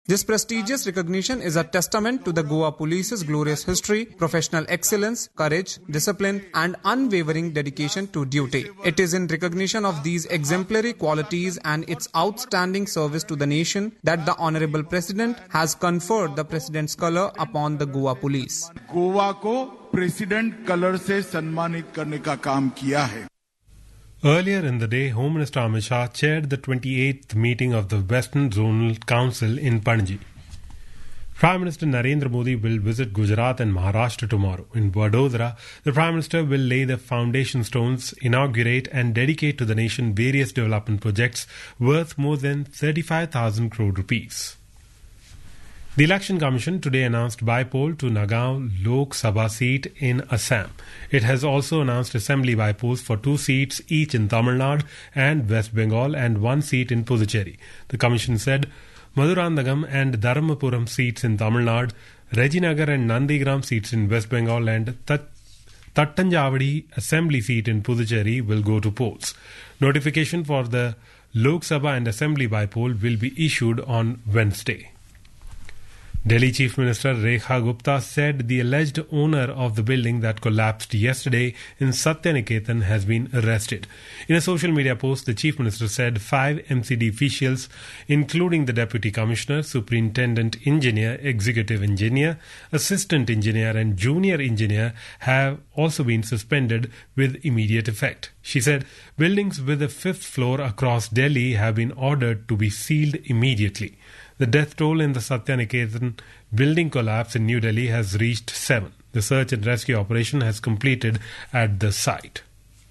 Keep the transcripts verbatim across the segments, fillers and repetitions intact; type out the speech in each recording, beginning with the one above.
This prestigious recognition is a testament to the Goa Police's glorious history, professional excellence, courage, discipline, and unwavering dedication to duty. It is in recognition of these exemplary qualities and its outstanding service to the nation that the Honorable President has conferred the President's Color upon the Goa Police. Goa को president colour से सम्मानित करने का काम किया है. Earlier in the day, Home Minister Amit Shah chaired the twenty-eighth meeting of the Western Zonal Council in Panaji. Prime Minister Narendra Modi will visit Gujarat and Maharashtra tomorrow. In Vadodara, the Prime Minister will lay the foundation stones, inaugurate and dedicate to the nation various development projects worth more than thirty-five thousand crore rupees. The Election Commission today announced by-poll to Nagaon Lok Sabha seat in Assam. It has also announced assembly by-polls for two seats each in Tamil Nadu and West Bengal and one seat in Puducherry. The Commission said Madurandagam and Dharmapuram seats in Tamil Nadu, Rajinagar and Nandigram seats in West Bengal and Tat- Tattanjavadi assembly seat in Puducherry will go to polls. Notification for the Lok Sabha and assembly by-poll will be issued on Wednesday. Delhi Chief Minister Rekha Gupta said the alleged owner of the building that collapsed yesterday in Satyaniketan has been arrested. In a social media post, the Chief Minister said five M C D officials, including the Deputy Commissioner, Superintendent Engineer, Executive Engineer, Assistant Engineer and Junior Engineer, have also been suspended with immediate effect. She said buildings with a fifth floor across Delhi have been ordered to be sealed immediately. The death toll in the Satyaniketan building collapse in New Delhi has reached seven. The search and rescue operation has completed at the site.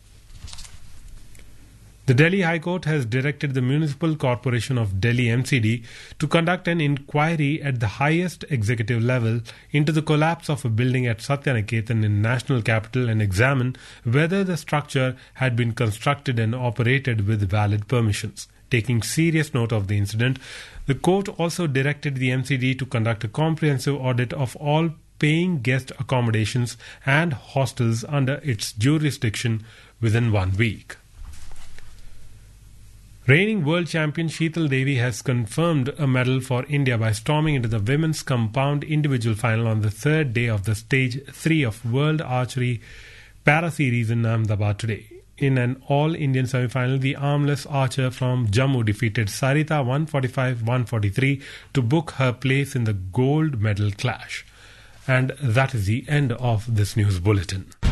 The Delhi High Court has directed the Municipal Corporation of Delhi M C D to conduct an inquiry at the highest executive level into the collapse of a building at Satyaniketan in National Capital and examine whether the structure had been constructed and operated with valid permissions. Taking serious note of the incident, the court also directed the M C D to conduct a comprehensive audit of all paying guest accommodations and hostels under its jurisdiction within one week. Reigning world champion Sheetal Devi has confirmed a medal for India by storming into the women's compound individual final on the third day of the stage three of World Archery Para Series in Ahmedabad today. In an all-Indian semi-final, the armless archer from Jammu defeated Sarita one forty-five one forty-three to book her place in the gold medal clash. And that is the end of this news bulletin.